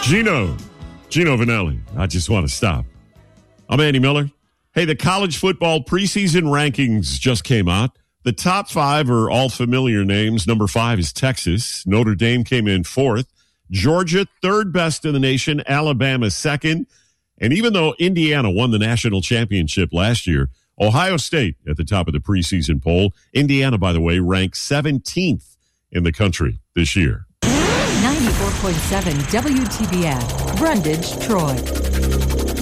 Gino Vanelli. I just want to stop. I'm Andy Miller. Hey, the college football preseason rankings just came out. The top 5 are all familiar names. Number 5 is Texas. Notre Dame came in 4th. Georgia, 3rd best in the nation. Alabama, 2nd. And even though Indiana won the national championship last year, Ohio State at the top of the preseason poll. Indiana, by the way, ranked 17th in the country this year. 94.7 WTBN, Brundage, Troy.